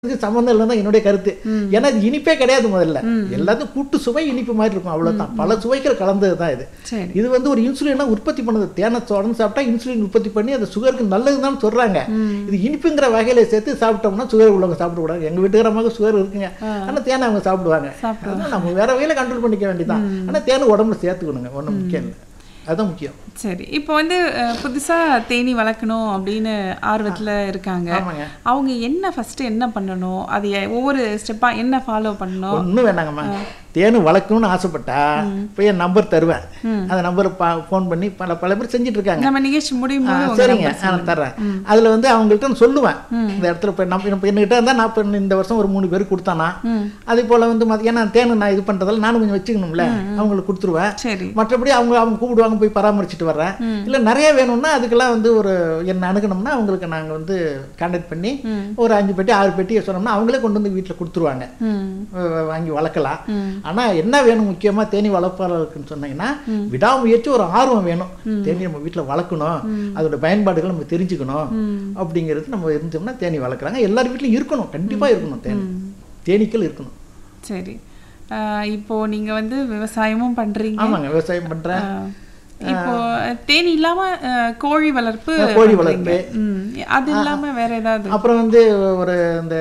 சம்பந்தம் இல்லைன்னா என்னுடைய கருத்து. ஏன்னா இது இனிப்பே கிடையாது. முதல்ல எல்லாத்தையும் கூட்டு சுவை இனிப்பு மாதிரி இருக்கும், அவ்வளவுதான். பல சுவைகள் கலந்தது தான் இது. இது வந்து ஒரு இன்சுலினா உற்பத்தி பண்ணது. தேனை தொடர்ந்து சாப்பிட்டா இன்சுலின் உற்பத்தி பண்ணி அது சுகருக்கு நல்லதுதான் சொல்றாங்க. இது இனிப்புங்கிற வகையில சேர்த்து சாப்பிட்டோம்னா சுகர் உள்ளவங்க சாப்பிடக்கூடாது. எங்க வீட்டுக்காரமாக சுகர் இருக்குங்க, ஆனா தேனை அவங்க சாப்பிடுவாங்க. நம்ம வேற வகையில கண்ட்ரோல் பண்ணிக்க வேண்டியதான். ஆனா தேனை உடம்புல சேர்த்துக்கணுங்க, ஒன்றும் முக்கியம் இல்லை, அதுதான் முக்கியம். சரி, இப்போ வந்து புதுசா தேனி வளர்க்கணும் அப்படின்னு ஆர்வத்துல இருக்காங்க. அவங்க என்ன ஃபர்ஸ்ட் என்ன பண்ணணும், அது ஒவ்வொரு ஸ்டெப்பா என்ன ஃபாலோ பண்ணணும்? ஒன்றும் வேண்டாங்கம்மா. தேனு வளர்க்கணும்னு ஆசைப்பட்டா இப்போ என் நம்பர் தருவேன், அந்த நம்பரை ஃபோன் பண்ணி பல பேர் செஞ்சுட்டு இருக்காங்க. நம்ம நிகழ்ச்சி முடியும். சரிங்க, நான் தர்றேன். அதில் வந்து அவங்கள்ட்ட சொல்லுவேன், இந்த இடத்துல இப்போ நம்ம என்கிட்ட இருந்தால் நான் இப்போ இந்த வருஷம் ஒரு 3 பேருக்கு கொடுத்தானா, அதே போல் வந்து ஏன்னா தேனு நான் இது பண்ணுறதால நானும் கொஞ்சம் வச்சுக்கணும்ல, அவங்களுக்கு கொடுத்துருவேன். மற்றபடி அவங்க கூப்பிடுவாங்க, போய் பராமரிச்சுட்டு வர்றேன். இல்லை நிறைய வேணும்னா அதுக்கெல்லாம் வந்து ஒரு என்ன அணுகணும்னா அவங்களுக்கு நாங்கள் வந்து கான்டாக்ட் பண்ணி ஒரு 5 பெட்டி 6 பெட்டியை சொன்னோம்னா அவங்களே கொண்டு வந்து வீட்டில் கொடுத்துருவாங்க, வாங்கி வளர்க்கலாம். ஆனா என்ன வேணும் முக்கியமா தேனி வளர்ப்பாளருக்குன்னு சொன்னீங்கன்னா விடாமுயற்சி, ஒரு ஆர்வம் வேணும். தேனி நம்ம வீட்டுல வளர்க்கணும், அதோட பயன்பாடுகள் நம்ம தெரிஞ்சுக்கணும் அப்படிங்கிறது நம்ம இருந்தோம்னா தேனி வளர்க்குறாங்க. எல்லார் வீட்லயும் இருக்கணும், கண்டிப்பா இருக்கணும், தேனீக்கள் இருக்கணும். சரி, இப்போ நீங்க வந்து விவசாயமும் பண்றீங்க. ஆமாங்க, விவசாயம் பண்றேன். இப்போ தேனி இல்லாம கோழி வளர்ப்பு அது இல்லாம வேற ஏதாவது? அப்புறம் வந்து ஒரு இந்த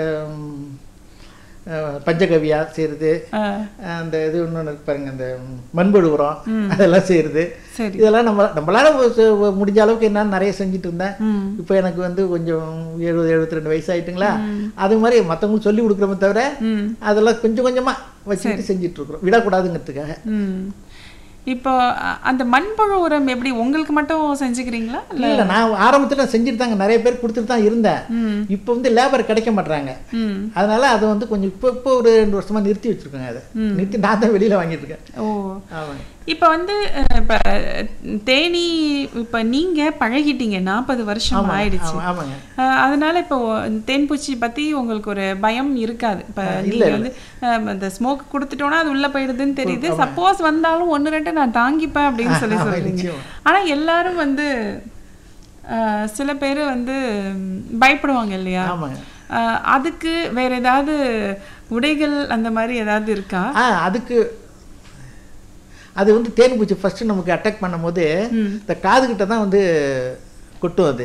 பஞ்சகவியா செய்யறது, அந்த இது இன்னொன்று பாருங்க, இந்த மண்புழு உரம் அதெல்லாம் செய்யறது. இதெல்லாம் நம்மளால முடிஞ்ச அளவுக்கு என்னன்னு நிறைய செஞ்சுட்டு இருந்தேன். இப்போ எனக்கு வந்து கொஞ்சம் 70-72 வயசு ஆயிட்டுங்களா, அது மாதிரி மற்றவங்களுக்கு சொல்லி கொடுக்குறோமே தவிர அதெல்லாம் கொஞ்சம் கொஞ்சமா வச்சுட்டு செஞ்சுட்டு இருக்கிறோம், விடக்கூடாதுங்கிறதுக்காக. இப்போ அந்த மண்புழு உரம் எப்படி உங்களுக்கு மட்டும் செஞ்சுக்கிறீங்களா? இல்லை, நான் ஆரம்பத்தில் செஞ்சுட்டு தாங்க நிறைய பேர் கொடுத்துட்டு தான் இருந்தேன். இப்போ வந்து லேபர் கிடைக்க மாட்டாங்க, அதனால அதை வந்து கொஞ்சம் இப்போ ஒரு 2 வருஷமா நிறுத்தி வச்சிருக்கேங்க. அதை நிறுத்தி நான் தான் வெளியில வாங்கிட்டு இருக்கேன். ஓ, ஆமாங்க. இப்போ வந்து இப்போ தேனி இப்போ நீங்க பழகிட்டீங்க, 40 வருஷம் ஆயிடுச்சு. அதனால இப்போ தேன்பூச்சி பத்தி உங்களுக்கு ஒரு பயம் இருக்காது. இப்போ நீங்க வந்து இந்த ஸ்மோக் கொடுத்துட்டோம்னா அது உள்ள போயிடுதுன்னு தெரியுது. சப்போஸ் வந்தாலும் 1-2 நான் தாங்கிப்பேன் அப்படின்னு சொல்றீங்க. ஆனா எல்லாரும் வந்து சில பேர் வந்து பயப்படுவாங்க இல்லையா? அதுக்கு வேற ஏதாவது உடைகள் அந்த மாதிரி ஏதாவது இருக்கா? அதுக்கு அது வந்து தேன்பூச்சி ஃபர்ஸ்ட் நமக்கு அட்டாக் பண்ணும் போது இந்த காதுகிட்ட தான் வந்து கொட்டும். அது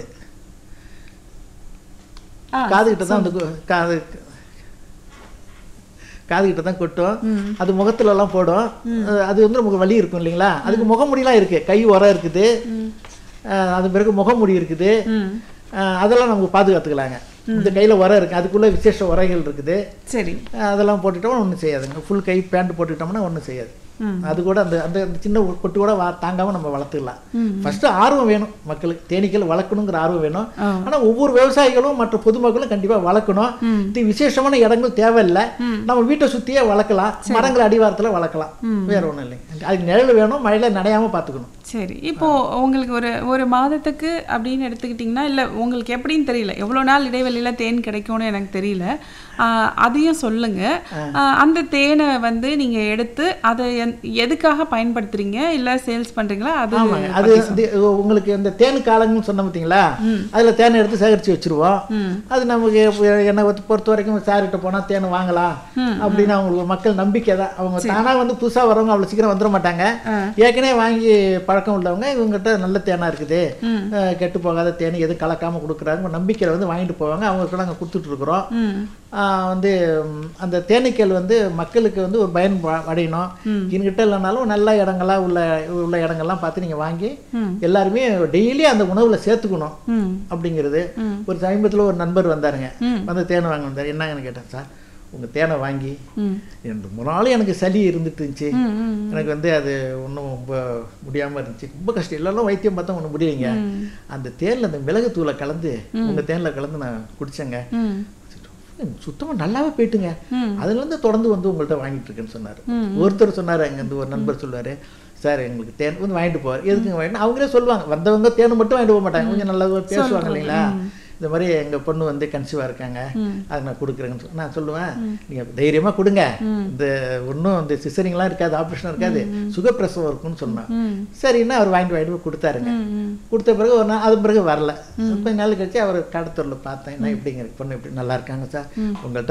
காதுகிட்ட தான் வந்து காதுகிட்ட தான் கொட்டும். அது முகத்துல எல்லாம் போடும். அது வந்து நமக்கு வலி இருக்கும் இல்லைங்களா, அதுக்கு முகமுடியெல்லாம் இருக்கு, கை உரம் இருக்குது, அது பிறகு முகமுடி இருக்குது, அதெல்லாம் நமக்கு பாதுகாத்துக்கலாங்க. இந்த கையில உரம் இருக்கு, அதுக்குள்ள விசேஷ உரைகள் இருக்குது. சரி, அதெல்லாம் போட்டுட்டோம்னா ஒன்றும் செய்யாதுங்க. ஃபுல் கை பேண்ட் போட்டுக்கிட்டோம்னா ஒன்றும் செய்யாது. அது கூட அந்த அந்த சின்ன கொட்டு கூட தாங்காம நம்ம வளர்த்துக்கலாம். ஃபர்ஸ்ட் ஆர்வம் வேணும் மக்களுக்கு, தேனீக்கள் வளர்க்கணுங்கிற ஆர்வம் வேணும். ஆனா ஒவ்வொரு விவசாயிகளும் மற்ற பொதுமக்களும் கண்டிப்பா வளர்க்கணும். விசேஷமான இடங்கள் தேவையில்லை, நம்ம வீட்டை சுத்தியே வளர்க்கலாம், மரங்கள் அடிவாரத்துல வளர்க்கலாம், வேற ஒண்ணும் இல்லைங்க. அதுக்கு நிழல் வேணும், மழையில நனையாம பாத்துக்கணும். சரி, இப்போ உங்களுக்கு ஒரு மாதத்துக்கு அப்படின்னு எடுத்துக்கிட்டிங்கன்னா, இல்லை உங்களுக்கு எப்படின்னு தெரியல, எவ்வளோ நாள் இடைவெளியில் தேன் கிடைக்கும்னு எனக்கு தெரியல, அதையும் சொல்லுங்க. அந்த தேனை வந்து நீங்க எடுத்து அதை எதுக்காக பயன்படுத்துறீங்க, இல்லை சேல்ஸ் பண்றீங்களா? அது உங்களுக்கு இந்த தேனு காலங்கன்னு சொன்ன பார்த்தீங்களா, அதுல தேனை எடுத்து சேகரித்து வச்சிருவோம். அது நமக்கு என்னை பொறுத்த வரைக்கும் சார்கிட்ட போனால் தேனை வாங்கலாம் அப்படின்னு அவங்களுக்கு மக்கள் நம்பிக்கை தான். அவங்க தானா வந்து புதுசாக வரவங்க அவ்வளோ சீக்கிரம் வந்துட மாட்டாங்க. ஏற்கனவே வாங்கி பழக்கம் உள்ளவங்க இவங்ககிட்ட நல்ல தேனா இருக்குது, கெட்டு போகாத தேனை எதுவும் கலக்காம கொடுக்குறாங்க நம்பிக்கையில் வந்து வாங்கிட்டு போவாங்க. அவங்களுக்கு நாங்கள் கொடுத்துட்டு இருக்கிறோம். வந்து அந்த தேனீக்கள் வந்து மக்களுக்கு வந்து ஒரு பயன் அடையணும். என்கிட்ட இல்லைனாலும் நல்ல இடங்களா உள்ள இடங்கள்லாம் பார்த்து நீங்க வாங்கி எல்லாருமே டெய்லி அந்த உணவுல சேர்த்துக்கணும் அப்படிங்கிறது. ஒரு சமீபத்தில் ஒரு நண்பர் வந்தாருங்க, வந்து தேனை வாங்க வந்தார். என்னங்கன்னு கேட்டேன், சார் உங்க தேனை வாங்கி 2-3 நாள் எனக்கு சளி இருந்துட்டு இருந்துச்சு, எனக்கு வந்து அது ஒன்றும் ரொம்ப முடியாம இருந்துச்சு, ரொம்ப கஷ்டம், எல்லாரும் வைத்தியம் பார்த்தா ஒன்றும் முடியலைங்க. அந்த தேன்ல அந்த மிளகு தூளை கலந்து உங்க தேன்ல கலந்து நான் குடிச்சேங்க, சுத்தமா நல்லாவே போயிட்டுங்க. அதுல இருந்து தொடர்ந்து வந்து உங்கள்கிட்ட வாங்கிட்டு இருக்கேன்னு சொன்னாரு. ஒருத்தர் சொன்னாரு, அங்க இருந்து ஒரு நண்பர் சொல்லுவாரு, சார் எங்களுக்கு தேன் வந்து வாங்கிட்டு போவார். எதுக்கு வாங்கிட்டு அவங்களே சொல்லுவாங்க, வந்தவங்க தேன் மட்டும் வாங்கிட்டு போக மாட்டாங்க, கொஞ்சம் நல்லா பேசுவாங்க இல்லைங்களா. இந்த மாதிரி எங்க பொண்ணு வந்து கன்சீவாக இருக்காங்க, அதை நான் கொடுக்குறேன்னு நான் சொல்லுவேன், நீங்க தைரியமா கொடுங்க, இந்த ஒன்றும் இந்த சிசரிங்லாம் இருக்காது, ஆப்ரேஷன் இருக்காது, சுகப்பிரசவம் இருக்குன்னு சொன்னேன். சரின்னா அவர் வாங்கிட்டு கொடுத்தாருங்க. கொடுத்த பிறகு ஒரு நாள் அது பிறகு வரல. கொஞ்ச நாள் கழிச்சு அவர் கடத்தூரில் பார்த்தேன், நான் எப்படிங்க பொண்ணு எப்படி நல்லா இருக்காங்க சார், உங்கள்கிட்ட